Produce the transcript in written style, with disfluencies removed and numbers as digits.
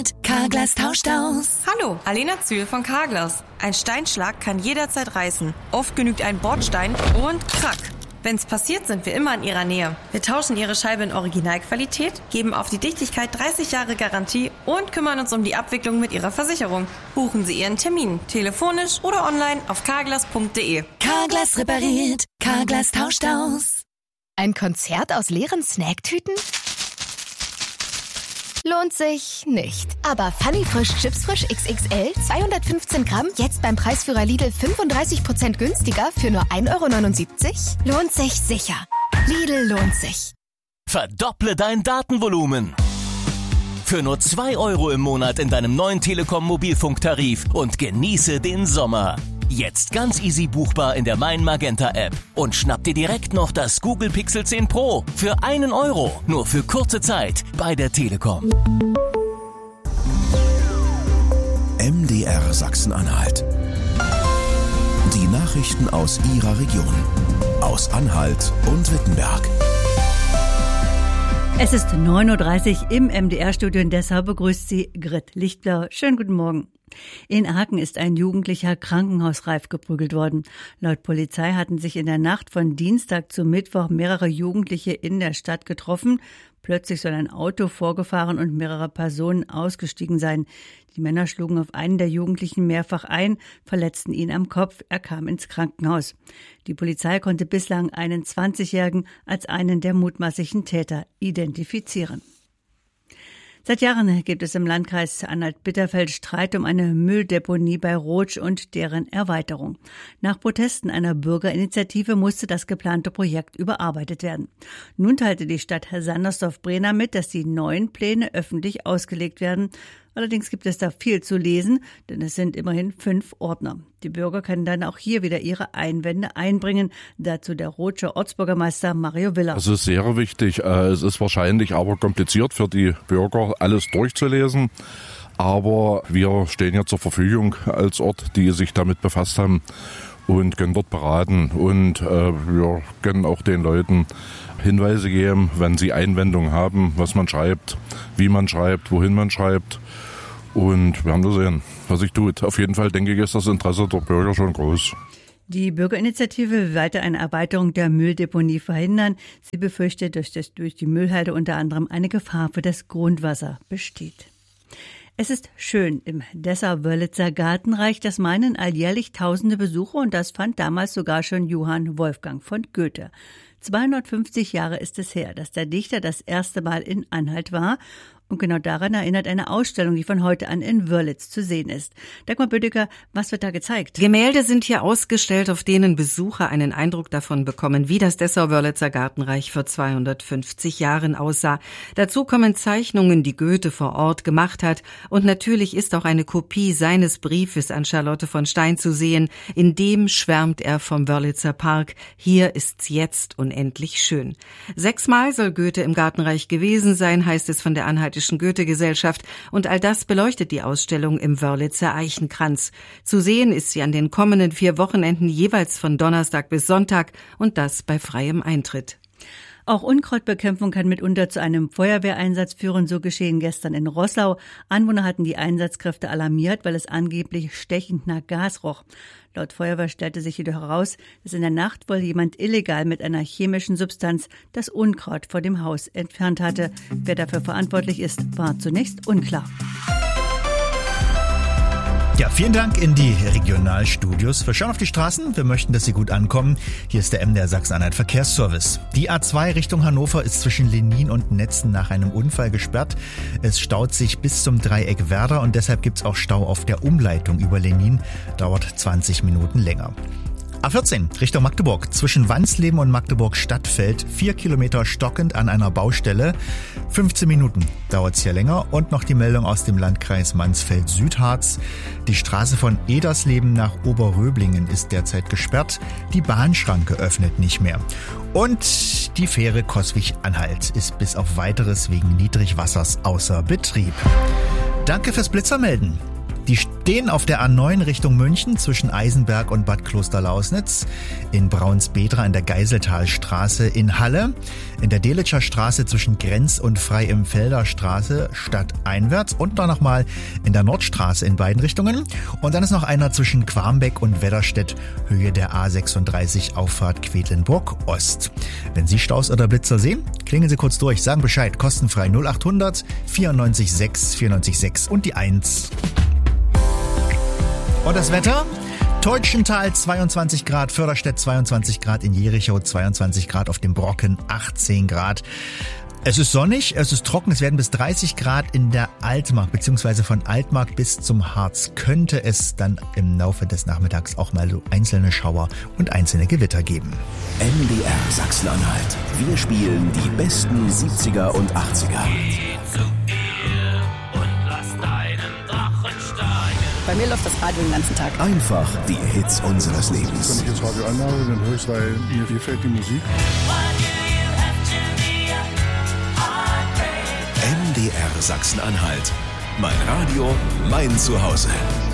Carglass tauscht aus. Hallo, Alena Zühl von Carglass. Ein Steinschlag kann jederzeit reißen. Oft genügt ein Bordstein und krack. Wenn's passiert, sind wir immer in Ihrer Nähe. Wir tauschen Ihre Scheibe in Originalqualität, geben auf die Dichtigkeit 30 Jahre Garantie und kümmern uns um die Abwicklung mit Ihrer Versicherung. Buchen Sie Ihren Termin, telefonisch oder online auf carglass.de. Carglass repariert. Carglass tauscht aus. Ein Konzert aus leeren Snacktüten? Lohnt sich nicht. Aber Funny Frisch Chips Frisch XXL 215 Gramm jetzt beim Preisführer Lidl 35% günstiger für nur 1,79 €? Lohnt sich sicher. Lidl lohnt sich. Verdopple dein Datenvolumen. Für nur 2 € im Monat in deinem neuen Telekom Mobilfunktarif und genieße den Sommer. Jetzt ganz easy buchbar in der Mein Magenta App. Und schnapp dir direkt noch das Google Pixel 10 Pro für 1 €. Nur für kurze Zeit bei der Telekom. MDR Sachsen-Anhalt. Die Nachrichten aus Ihrer Region. Aus Anhalt und Wittenberg. Es ist 9:30 Uhr im MDR-Studio und deshalb begrüßt Sie Grit Lichtblau. Schönen guten Morgen. In Aachen ist ein Jugendlicher krankenhausreif geprügelt worden. Laut Polizei hatten sich in der Nacht von Dienstag zu Mittwoch mehrere Jugendliche in der Stadt getroffen. Plötzlich soll ein Auto vorgefahren und mehrere Personen ausgestiegen sein. Die Männer schlugen auf einen der Jugendlichen mehrfach ein, verletzten ihn am Kopf. Er kam ins Krankenhaus. Die Polizei konnte bislang einen 20-Jährigen als einen der mutmaßlichen Täter identifizieren. Seit Jahren gibt es im Landkreis Anhalt-Bitterfeld Streit um eine Mülldeponie bei Rotsch und deren Erweiterung. Nach Protesten einer Bürgerinitiative musste das geplante Projekt überarbeitet werden. Nun teilte die Stadt Sandersdorf-Brenner mit, dass die neuen Pläne öffentlich ausgelegt werden. Allerdings gibt es da viel zu lesen, denn es sind immerhin 5 Ordner. Die Bürger können dann auch hier wieder ihre Einwände einbringen. Dazu der Rotscher Ortsbürgermeister Mario Willer. Es ist sehr wichtig. Es ist wahrscheinlich aber kompliziert für die Bürger, alles durchzulesen. Aber wir stehen ja zur Verfügung als Ort, die sich damit befasst haben und können dort beraten. Und wir können auch den Leuten Hinweise geben, wenn sie Einwendungen haben, was man schreibt, wie man schreibt, wohin man schreibt. Und wir haben da sehen, was sich tut. Auf jeden Fall, denke ich, ist das Interesse der Bürger schon groß. Die Bürgerinitiative will weiter eine Erweiterung der Mülldeponie verhindern. Sie befürchtet, dass durch die Müllhalde unter anderem eine Gefahr für das Grundwasser besteht. Es ist schön im Dessau-Wörlitzer Gartenreich. Das meinen alljährlich tausende Besucher und das fand damals sogar schon Johann Wolfgang von Goethe. 250 Jahre ist es her, dass der Dichter das erste Mal in Anhalt war. Und genau daran erinnert eine Ausstellung, die von heute an in Wörlitz zu sehen ist. Dagmar Bödecker, was wird da gezeigt? Gemälde sind hier ausgestellt, auf denen Besucher einen Eindruck davon bekommen, wie das Dessau-Wörlitzer Gartenreich vor 250 Jahren aussah. Dazu kommen Zeichnungen, die Goethe vor Ort gemacht hat. Und natürlich ist auch eine Kopie seines Briefes an Charlotte von Stein zu sehen. In dem schwärmt er vom Wörlitzer Park. Hier ist's jetzt unendlich schön. 6-mal soll Goethe im Gartenreich gewesen sein, heißt es von der Anhaltischen Goethe-Gesellschaft, und all das beleuchtet die Ausstellung im Wörlitzer Eichenkranz. Zu sehen ist sie an den kommenden 4 Wochenenden jeweils von Donnerstag bis Sonntag und das bei freiem Eintritt. Auch Unkrautbekämpfung kann mitunter zu einem Feuerwehreinsatz führen, so geschehen gestern in Roßlau. Anwohner hatten die Einsatzkräfte alarmiert, weil es angeblich stechend nach Gas roch. Laut Feuerwehr stellte sich jedoch heraus, dass in der Nacht wohl jemand illegal mit einer chemischen Substanz das Unkraut vor dem Haus entfernt hatte. Wer dafür verantwortlich ist, war zunächst unklar. Ja, vielen Dank in die Regionalstudios. Wir schauen auf die Straßen. Wir möchten, dass sie gut ankommen. Hier ist der MDR Sachsen-Anhalt Verkehrsservice. Die A2 Richtung Hannover ist zwischen Lenin und Netzen nach einem Unfall gesperrt. Es staut sich bis zum Dreieck Werder und deshalb gibt's auch Stau auf der Umleitung über Lenin. Dauert 20 Minuten länger. A14 Richtung Magdeburg. Zwischen Wansleben und Magdeburg-Stadtfeld 4 Kilometer stockend an einer Baustelle. 15 Minuten dauert's hier länger. Und noch die Meldung aus dem Landkreis Mansfeld-Südharz. Die Straße von Edersleben nach Oberröblingen ist derzeit gesperrt. Die Bahnschranke öffnet nicht mehr. Und die Fähre Coswig-Anhalt ist bis auf Weiteres wegen Niedrigwassers außer Betrieb. Danke fürs Blitzermelden. Die stehen auf der A9 Richtung München zwischen Eisenberg und Bad Klosterlausnitz, in Braunsbedra in der Geiseltalstraße in Halle, in der Delitscher Straße zwischen Grenz und Frei-im-Felder Straße stadteinwärts und dann nochmal in der Nordstraße in beiden Richtungen. Und dann ist noch einer zwischen Quarmbeck und Wedderstedt, Höhe der A36 Auffahrt Quedlinburg Ost. Wenn Sie Staus oder Blitzer sehen, klingeln Sie kurz durch, sagen Bescheid, kostenfrei 0800 94 6 94 6 und die 1. Und das Wetter? Teutschenthal 22 Grad, Förderstedt 22 Grad, in Jerichow 22 Grad, auf dem Brocken 18 Grad. Es ist sonnig, es ist trocken, es werden bis 30 Grad in der Altmark, beziehungsweise von Altmark bis zum Harz könnte es dann im Laufe des Nachmittags auch mal so einzelne Schauer und einzelne Gewitter geben. MDR Sachsen-Anhalt. Wir spielen die besten 70er und 80er. Bei mir läuft das Radio den ganzen Tag. Einfach die Hits unseres Lebens. Wenn ich das Radio anmache, dann höre ich es, weil mir gefällt die Musik. MDR Sachsen-Anhalt. Mein Radio, mein Zuhause.